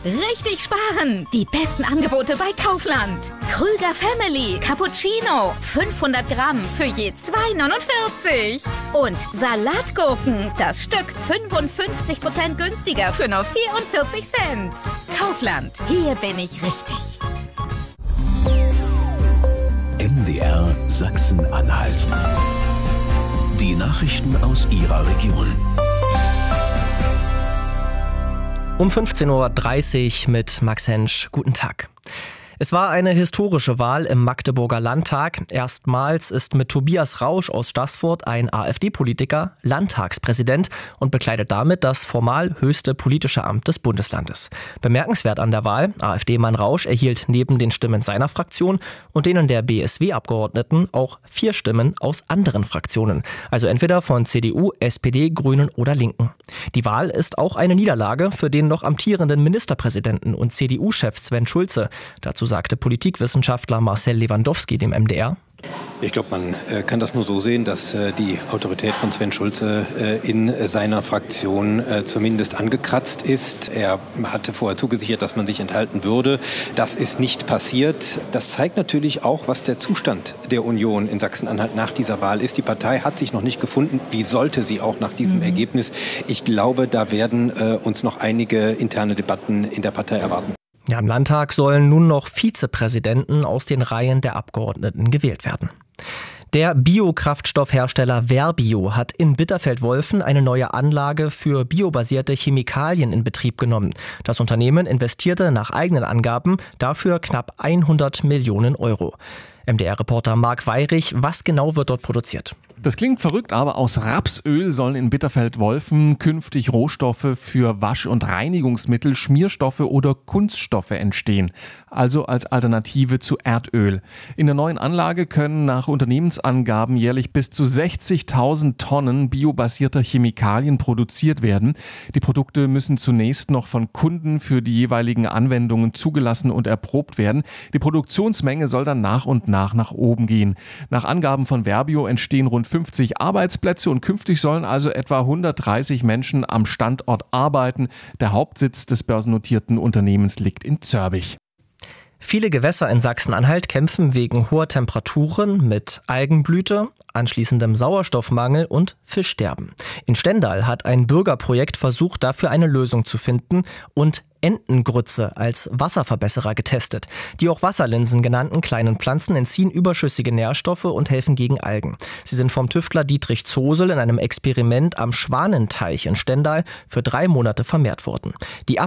Richtig sparen! Die besten Angebote bei Kaufland. Krüger Family Cappuccino 500 Gramm für je 2,49. Und Salatgurken, das Stück 55% günstiger für nur 44 Cent. Kaufland, hier bin ich richtig. MDR Sachsen-Anhalt. Die Nachrichten aus Ihrer Region. Um 15.30 Uhr mit Max Hensch. Guten Tag. Es war eine historische Wahl im Magdeburger Landtag. Erstmals ist mit Tobias Rausch aus Staßfurt ein AfD-Politiker Landtagspräsident und bekleidet damit das formal höchste politische Amt des Bundeslandes. Bemerkenswert an der Wahl: AfD-Mann Rausch erhielt neben den Stimmen seiner Fraktion und denen der BSW-Abgeordneten auch 4 Stimmen aus anderen Fraktionen, also entweder von CDU, SPD, Grünen oder Linken. Die Wahl ist auch eine Niederlage für den noch amtierenden Ministerpräsidenten und CDU-Chef Sven Schulze. Dazu sagte Politikwissenschaftler Marcel Lewandowski dem MDR. Ich glaube, man kann das nur so sehen, dass die Autorität von Sven Schulze in seiner Fraktion zumindest angekratzt ist. Er hatte vorher zugesichert, dass man sich enthalten würde. Das ist nicht passiert. Das zeigt natürlich auch, was der Zustand der Union in Sachsen-Anhalt nach dieser Wahl ist. Die Partei hat sich noch nicht gefunden. Wie sollte sie auch nach diesem Ergebnis? Ich glaube, da werden uns noch einige interne Debatten in der Partei erwarten. Ja, im Landtag sollen nun noch Vizepräsidenten aus den Reihen der Abgeordneten gewählt werden. Der Biokraftstoffhersteller Verbio hat in Bitterfeld-Wolfen eine neue Anlage für biobasierte Chemikalien in Betrieb genommen. Das Unternehmen investierte nach eigenen Angaben dafür knapp 100 Millionen Euro. MDR-Reporter Marc Weyrich, was genau wird dort produziert? Das klingt verrückt, aber aus Rapsöl sollen in Bitterfeld-Wolfen künftig Rohstoffe für Wasch- und Reinigungsmittel, Schmierstoffe oder Kunststoffe entstehen. Also als Alternative zu Erdöl. In der neuen Anlage können nach Unternehmensangaben jährlich bis zu 60.000 Tonnen biobasierter Chemikalien produziert werden. Die Produkte müssen zunächst noch von Kunden für die jeweiligen Anwendungen zugelassen und erprobt werden. Die Produktionsmenge soll dann nach und nach oben gehen. Nach Angaben von Verbio entstehen rund 50 Arbeitsplätze und künftig sollen also etwa 130 Menschen am Standort arbeiten. Der Hauptsitz des börsennotierten Unternehmens liegt in Zörbich. Viele Gewässer in Sachsen-Anhalt kämpfen wegen hoher Temperaturen mit Algenblüte, anschließendem Sauerstoffmangel und Fischsterben. In Stendal hat ein Bürgerprojekt versucht, dafür eine Lösung zu finden und Entengrütze als Wasserverbesserer getestet. Die auch Wasserlinsen genannten kleinen Pflanzen entziehen überschüssige Nährstoffe und helfen gegen Algen. Sie sind vom Tüftler Dietrich Zosel in einem Experiment am Schwanenteich in Stendal für 3 Monate vermehrt worden. Die